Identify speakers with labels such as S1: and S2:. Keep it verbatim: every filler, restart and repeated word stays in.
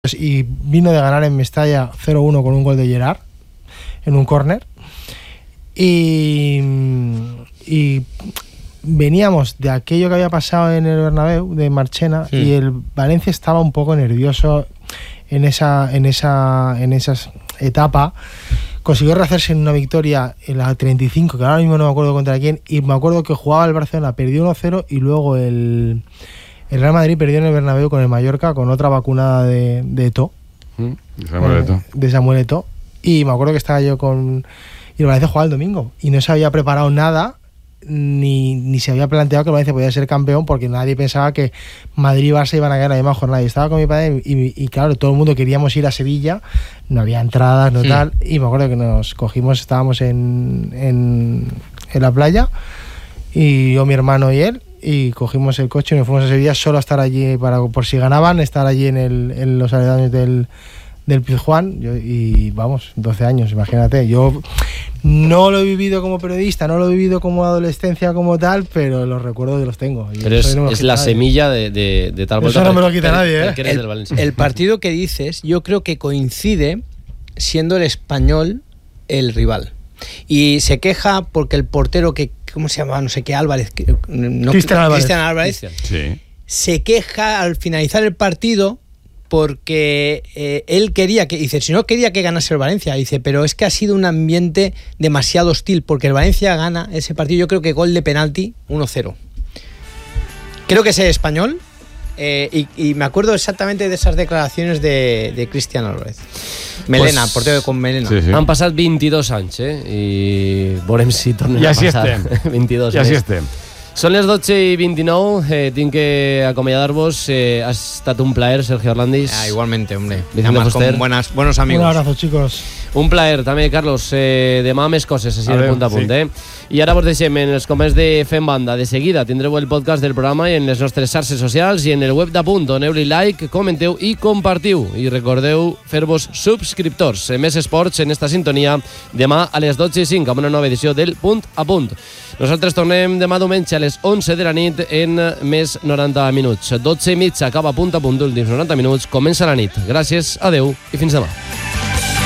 S1: y vino de ganar en Mestalla cero uno con un gol de Gerard en un córner y, y veníamos de aquello que había pasado en el Bernabéu de Marchena, sí. Y el Valencia estaba un poco nervioso en esa en esa en esa etapa. Consiguió rehacerse en una victoria en la treinta y cinco, que ahora mismo no me acuerdo contra quién, y me acuerdo que jugaba el Barcelona, perdió uno cero y luego el El Real Madrid perdió en el Bernabéu con el Mallorca con otra vacunada de, de Eto'o.
S2: Mm, de Samuel Eto'o.
S1: Eh, de Samuel Eto'o. Y me acuerdo que estaba yo con... Y el Valencia jugaba el domingo. Y no se había preparado nada, ni, ni se había planteado que el Valencia podía ser campeón, porque nadie pensaba que Madrid y Barça iban a ganar la misma jornada. Y estaba con mi padre y, y claro, todo el mundo queríamos ir a Sevilla. No había entradas, no mm. tal. Y me acuerdo que nos cogimos, estábamos en, en, en la playa, y yo, mi hermano y él, y cogimos el coche y nos fuimos a Sevilla solo a estar allí para, por si ganaban, estar allí en, el, en los aledaños del, del Pizjuán. Yo, y vamos, doce años, imagínate. Yo no lo he vivido como periodista, no lo he vivido como adolescencia como tal, pero los recuerdos los tengo.
S3: Pero es, no es la nadie. semilla de, de, de tal vuelta.
S1: Eso no me lo quita nadie, ¿eh?
S4: El, el partido que dices, yo creo que coincide siendo el Español el rival. Y se queja porque el portero que ¿cómo se llama? No sé qué, Álvarez. No,
S1: Cristian Álvarez.
S4: Cristian Álvarez.
S2: Sí.
S4: Se queja al finalizar el partido porque eh, él quería que, dice, si no quería que ganase el Valencia, dice, pero es que ha sido un ambiente demasiado hostil, porque el Valencia gana ese partido, yo creo que gol de penalti uno cero. Creo que es el Español. Eh, y, y me acuerdo exactamente de esas declaraciones de, de Cristian Álvarez. Melena, pues, portero con Melena.
S3: Sí, sí. Han passat vint-i-dos anys, eh? I veurem si tornem
S2: ja
S3: a passar.
S2: Ja sí estem.
S3: vint-i-dos
S2: ja
S3: més.
S2: sí estem.
S3: Són les dotze i vint-i-nou, eh, tinc que acomiadar-vos. Eh, ha estat un plaer, Sergio Orlandis.
S4: Ah, igualmente, hombre.
S3: Además,
S4: con buenas, buenos amigos.
S1: Un abrazo, chicos.
S3: Un plaer, també, Carlos. Eh, demà més coses, així de punt a punt, sí. eh? I ara vos deixem en els coments de Fem Banda. De seguida tindreu el podcast del programa en les nostres xarxes socials i en el web d'Apunt. Doneu-li like, comenteu i compartiu. I recordeu fer-vos subscriptors. Més esports en esta sintonia demà a les dotze i cinc amb una nova edició del Punt a Punt. Nosaltres tornem demà diumenge a les onze de la nit en més noranta minuts. dotze i mitja acaba Punt a Punt, últims noranta minuts. Comença la nit. Gràcies, adeu i fins demà.